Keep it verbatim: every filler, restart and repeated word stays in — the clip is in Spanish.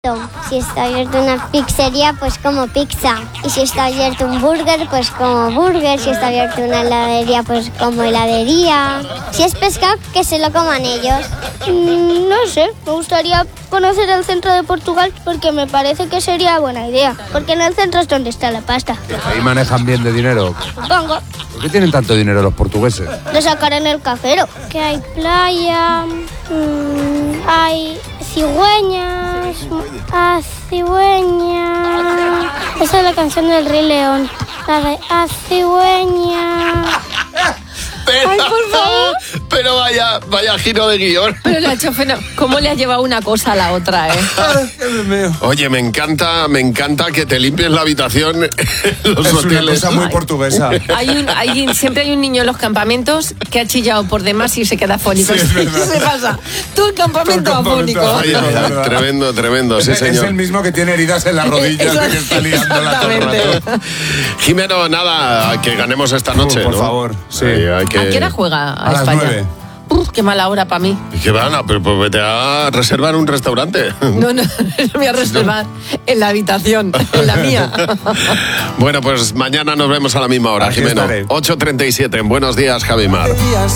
Si está abierto una pizzería, pues como pizza. Y si está abierto un burger, pues como burger. Si está abierto una heladería, pues como heladería. Si es pescado, que se lo coman ellos. Mm, no sé, me gustaría conocer el centro de Portugal porque me parece que sería buena idea. Porque en el centro es donde está la pasta. Ahí manejan bien de dinero. Supongo. ¿Por qué tienen tanto dinero los portugueses? Lo sacarán en el cajero. Que hay playa, mmm, hay cigüeñas, a cigüeña. Esa es la canción del Rey León. La de a cigüeña. Pero, Ay, por favor. pero vaya, vaya giro de guión. Pero le ha hecho fenómeno. ¿Cómo le ha llevado una cosa a la otra, eh? Oye, me encanta, me encanta que te limpies la habitación en los Es hoteles. una cosa muy portuguesa. Hay un, hay, siempre hay un niño en los campamentos que ha chillado por demás y se queda afónico. Sí, es verdad. ¿Qué se pasa? Tú el campamento Todo el campamento afónico. afónico. Oye, Es verdad. tremendo, tremendo, sí, Es, señor. es el mismo que tiene heridas en las rodillas de que está liándola todo el rato. Jimeno, nada, que ganemos esta noche, Uh, por ¿no? favor, sí. Ahí hay que... ¿A qué hora juega a, A las España? nueve. Uf, qué mala hora para mí. ¿Qué van a? Pero pues vete a reservar un restaurante. No, no, no voy a reservar en la habitación, en la mía. Bueno, pues mañana nos vemos a la misma hora, Aquí Jimeno. estaré. ocho treinta y siete. Buenos días, Javi Mar.